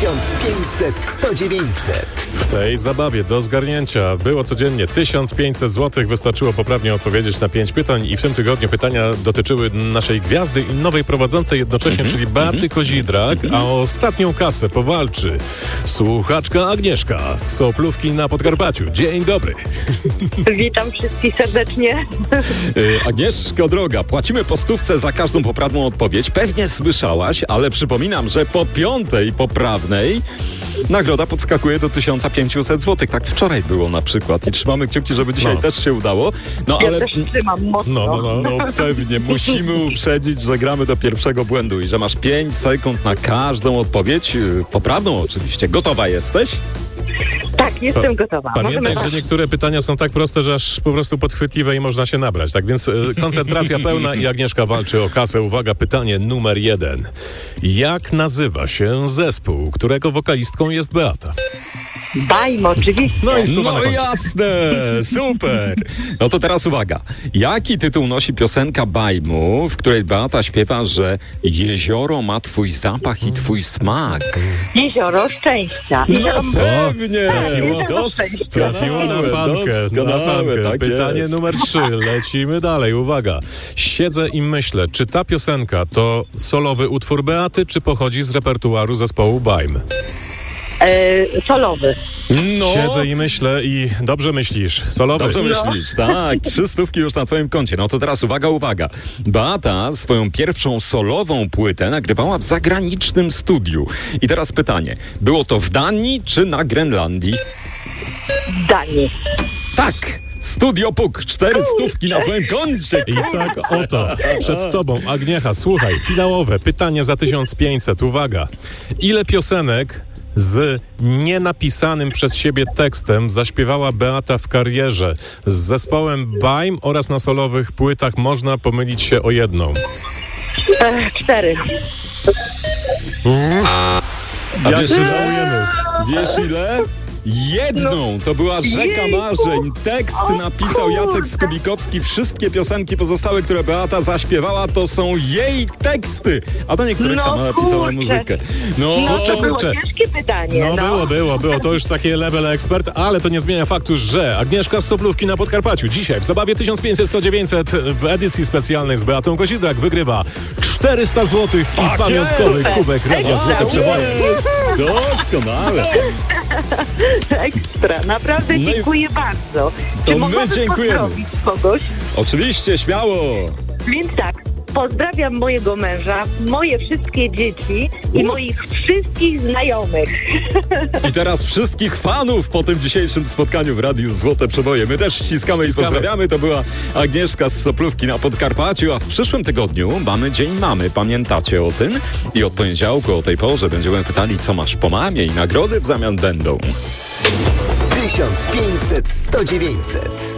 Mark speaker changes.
Speaker 1: 1500 100 900.
Speaker 2: W tej zabawie do zgarnięcia było codziennie 1500 zł. Wystarczyło poprawnie odpowiedzieć na 5 pytań i w tym tygodniu pytania dotyczyły naszej gwiazdy i nowej prowadzącej jednocześnie, czyli Beaty Kozidrak, a o ostatnią kasę powalczy słuchaczka Agnieszka z Soplówki na Podkarpaciu. Dzień dobry.
Speaker 3: Witam wszystkich serdecznie.
Speaker 4: Agnieszko droga, płacimy po 100 za każdą poprawną odpowiedź. Pewnie słyszałaś, ale przypominam, że po 5 poprawnej nagroda podskakuje do 1500 zł. Tak wczoraj było na przykład i trzymamy kciuki, żeby dzisiaj też się udało. No
Speaker 3: Ja
Speaker 4: ale
Speaker 3: też trzymam mocno.
Speaker 4: no pewnie musimy uprzedzić, że gramy do pierwszego błędu i że masz 5 sekund na każdą odpowiedź. Poprawną oczywiście. Gotowa jesteś?
Speaker 3: Tak, jestem gotowa.
Speaker 2: Pamiętaj, że niektóre pytania są tak proste, że aż po prostu podchwytliwe i można się nabrać. Tak więc koncentracja pełna i Agnieszka walczy o kasę. Uwaga, pytanie numer 1. Jak nazywa się zespół, którego wokalistką jest Beata?
Speaker 3: Bajmo, oczywiście.
Speaker 2: No i stuwa na
Speaker 4: No
Speaker 2: koncie.
Speaker 4: jasne, super. No to teraz uwaga. Jaki tytuł nosi piosenka Bajmu, w której Beata śpiewa, że jezioro ma twój zapach i twój smak?
Speaker 3: Jezioro Szczęścia.
Speaker 4: Pewnie.
Speaker 2: Trafiło na fankę.
Speaker 4: Tak
Speaker 2: Pytanie
Speaker 4: jest.
Speaker 2: numer 3. Lecimy dalej. Uwaga. Siedzę i myślę, czy ta piosenka to solowy utwór Beaty, czy pochodzi z repertuaru zespołu Bajm?
Speaker 3: Solowy.
Speaker 4: No.
Speaker 2: Siedzę i myślę i dobrze myślisz. Solowy.
Speaker 4: Dobrze myślisz, tak. 300 już na twoim koncie. No to teraz uwaga. Beata swoją pierwszą solową płytę nagrywała w zagranicznym studiu. I teraz pytanie. Było to w Danii czy na Grenlandii?
Speaker 3: Danii.
Speaker 4: Tak. Studio Puk. 400 na twoim koncie.
Speaker 2: I tak oto, przed tobą, Agniecha, słuchaj, finałowe pytanie za 1500. Uwaga. Ile piosenek z nienapisanym przez siebie tekstem zaśpiewała Beata w karierze? Z zespołem Bajm oraz na solowych płytach można pomylić się o jedną.
Speaker 3: 4.
Speaker 2: A
Speaker 4: wiesz,
Speaker 2: wiesz,
Speaker 4: ile?
Speaker 2: żałujemy.
Speaker 4: Wiesz ile? Jedną! To była Rzeka Marzeń. Tekst napisał Jacek Skubikowski. Wszystkie piosenki pozostałe, które Beata zaśpiewała, to są jej teksty. A do niektórych sama napisała
Speaker 3: kurczę.
Speaker 4: muzykę. No,
Speaker 3: To było
Speaker 2: kurczę.
Speaker 3: ciężkie pytanie.
Speaker 2: Było. To już takie level ekspert, ale to nie zmienia faktu, że Agnieszka z Soplówki na Podkarpaciu dzisiaj w zabawie 1500 100 900 w edycji specjalnej z Beatą Kozidrak wygrywa 400 zł i pamiątkowy
Speaker 3: jest.
Speaker 2: kubek Radia Złote Przeboje.
Speaker 4: Doskonale.
Speaker 3: Ekstra. Naprawdę
Speaker 4: No i-
Speaker 3: dziękuję bardzo.
Speaker 4: To
Speaker 3: Czy
Speaker 4: my
Speaker 3: mogłabym
Speaker 4: dziękujemy.
Speaker 3: pozdrowić kogoś?
Speaker 4: Oczywiście, śmiało.
Speaker 3: Więc tak, pozdrawiam mojego męża, moje wszystkie dzieci i moich wszystkich znajomych.
Speaker 4: I teraz wszystkich fanów po tym dzisiejszym spotkaniu w Radiu Złote Przeboje. My też ściskamy i pozdrawiamy. To była Agnieszka z Soplówki na Podkarpaciu, a w przyszłym tygodniu mamy Dzień Mamy. Pamiętacie o tym? I od poniedziałku o tej porze będziemy pytali, co masz po mamie i nagrody w zamian będą.
Speaker 1: 1500 100 900.